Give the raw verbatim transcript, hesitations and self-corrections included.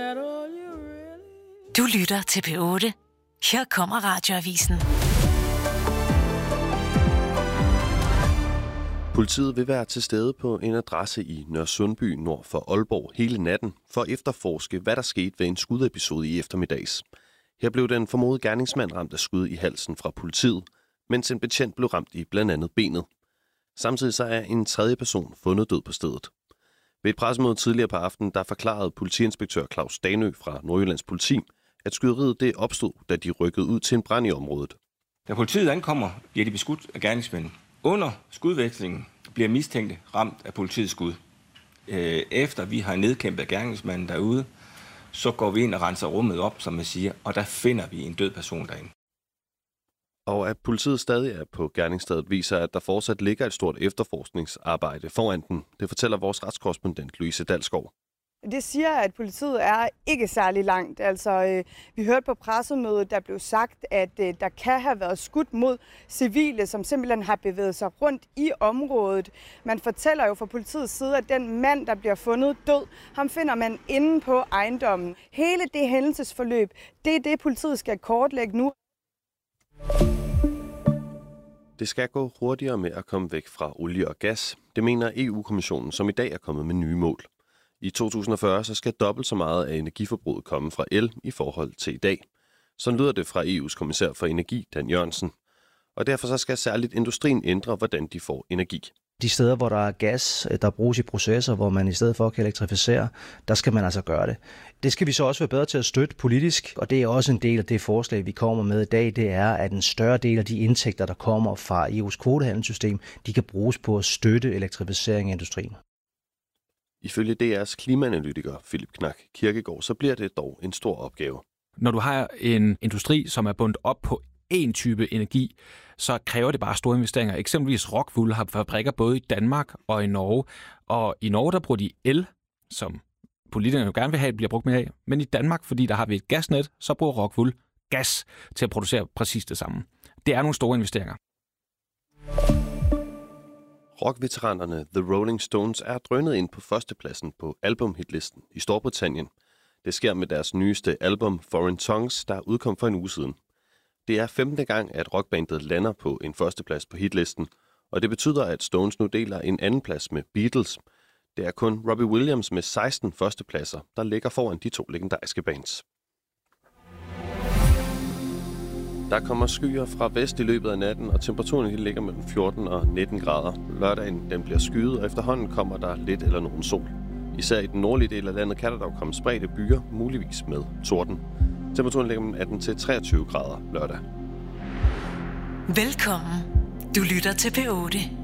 Du lytter til P otte. Her kommer Radioavisen. Politiet vil være til stede på en adresse i Nørresundby nord for Aalborg hele natten for at efterforske, hvad der skete ved en skudepisode i eftermiddags. Her blev den formodede gerningsmand ramt af skud i halsen fra politiet, mens en betjent blev ramt i blandt andet benet. Samtidig så er en tredje person fundet død på stedet. Ved et pressemøde tidligere på aftenen, der forklarede politiinspektør Claus Danø fra Nordjyllands Politi, at skyderiet det opstod, da de rykkede ud til en brand i området. Da politiet ankommer, bliver de beskudt af gerningsmænd. Under skudvekslingen bliver mistænkte ramt af politiets skud. Efter vi har nedkæmpet gerningsmanden derude, så går vi ind og renser rummet op, som man siger, og der finder vi en død person derinde. Og at politiet stadig er på gerningsstedet, viser, at der fortsat ligger et stort efterforskningsarbejde foran den. Det fortæller vores retskorrespondent Louise Dalskov. Det siger, at politiet er ikke særlig langt. Altså, øh, vi hørte på pressemødet, der blev sagt, at øh, der kan have været skudt mod civile, som simpelthen har bevæget sig rundt i området. Man fortæller jo fra politiets side, at den mand, der bliver fundet død, ham finder man inde på ejendommen. Hele det hændelsesforløb, det er det, politiet skal kortlægge nu. Det skal gå hurtigere med at komme væk fra olie og gas. Det mener E U-kommissionen, som i dag er kommet med nye mål. I to tusind og fyrre så skal dobbelt så meget af energiforbruget komme fra el i forhold til i dag. Sådan lyder det fra E U's kommissær for energi, Dan Jørgensen. Og derfor så skal særligt industrien ændre, hvordan de får energi. De steder, hvor der er gas, der bruges i processer, hvor man i stedet for kan elektrificere, der skal man altså gøre det. Det skal vi så også være bedre til at støtte politisk, og det er også en del af det forslag, vi kommer med i dag, det er, at en større del af de indtægter, der kommer fra E U's kvotehandelssystem, de kan bruges på at støtte elektrificering af industrien. Ifølge D R's klimaanalytiker Philip Knak Kirkegaard, så bliver det dog en stor opgave. Når du har en industri, som er bundet op på én type energi, så kræver det bare store investeringer. Eksempelvis Rockwool har fabrikker både i Danmark og i Norge. Og i Norge, der bruger de el, som politikerne jo gerne vil have, bliver brugt mere af. Men i Danmark, fordi der har vi et gasnet, så bruger Rockwool gas til at producere præcis det samme. Det er nogle store investeringer. Rockveteranerne The Rolling Stones er drønet ind på førstepladsen på albumhitlisten i Storbritannien. Det sker med deres nyeste album Foreign Tongues, der udkom for en uge siden. Det er femte gang, at rockbandet lander på en førsteplads på hitlisten, og det betyder, at Stones nu deler en anden plads med Beatles. Det er kun Robbie Williams med seksten førstepladser, der ligger foran de to legendariske bands. Der kommer skyer fra vest i løbet af natten, og temperaturen ligger mellem fjorten og nitten grader. Lørdagen den bliver skyet, og efterhånden kommer der lidt eller nogen sol. Især i den nordlige del af landet kan der dog komme spredte byer, muligvis med torden. Temperaturen ligger mellem atten til treogtyve grader lørdag. Velkommen. Du lytter til P otte.